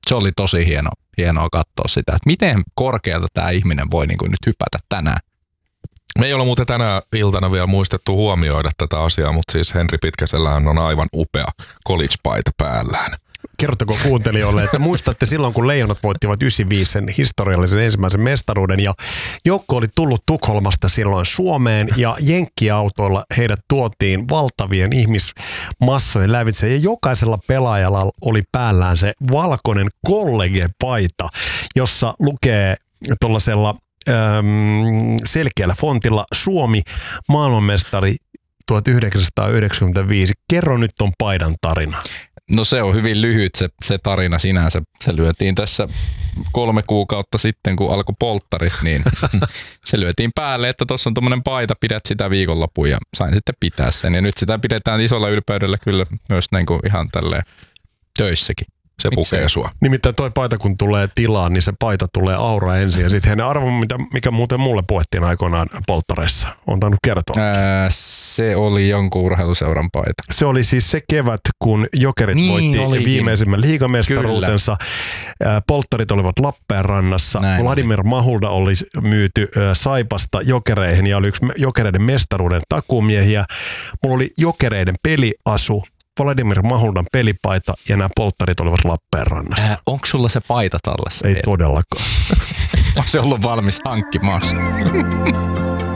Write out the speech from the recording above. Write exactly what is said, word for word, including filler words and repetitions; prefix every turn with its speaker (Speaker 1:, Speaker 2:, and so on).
Speaker 1: se oli tosi hieno, hienoa katsoa sitä, että miten korkealta tämä ihminen voi niin kuin nyt hypätä tänään.
Speaker 2: Me ei ole muuten tänä iltana vielä muistettu huomioida tätä asiaa, mutta siis Henri Pitkäsellähän on aivan upea college-paita päällään.
Speaker 3: Kerrottako kuuntelijoille, että muistatte silloin, kun Leijonat voittivat yhdeksänkymmentäviisi sen historiallisen ensimmäisen mestaruuden ja joukko oli tullut Tukholmasta silloin Suomeen ja jenkkiautoilla heidät tuotiin valtavien ihmismassojen lävitse ja jokaisella pelaajalla oli päällään se valkoinen college-paita, jossa lukee tuollaisella selkeällä fontilla Suomi maailmanmestari tuhatyhdeksänsataayhdeksänkymmentäviisi. Kerro nyt ton paidan tarina.
Speaker 1: No se on hyvin lyhyt se, se tarina sinänsä. Se lyötiin tässä kolme kuukautta sitten, kun alkoi polttarit, niin se lyötiin päälle, että tuossa on tommonen paita, pidät sitä viikonloppuun ja sain sitten pitää sen. Ja nyt sitä pidetään isolla ylpeydellä kyllä myös niin kuin ihan tälleen töissäkin.
Speaker 2: Se pukee sua.
Speaker 3: Nimittäin toi paita kun tulee tilaan, niin se paita tulee aura ensin ja sitten hänen arvo, mikä muuten mulle puettiin aikoinaan polttareissa. On tainnut kertoa.
Speaker 1: Ää, se oli jonkun urheiluseuran paita.
Speaker 3: Se oli siis se kevät, kun Jokerit niin, voitti olikin. viimeisimmän liigamestaruutensa. Kyllä. Polttarit olivat Lappeenrannassa. Näin Vladimir oli. Mahulda oli myyty Saipasta Jokereihin ja oli yksi Jokereiden mestaruuden takuumiehiä. Mulla oli Jokereiden peliasu. Vladimir Mahuldan pelipaita ja nämä polttarit olivat Lappeenrannassa.
Speaker 1: Äh, onko sulla se paita tallessa?
Speaker 3: Ei vielä todellakaan.
Speaker 1: On se ollut valmis hankkimassa?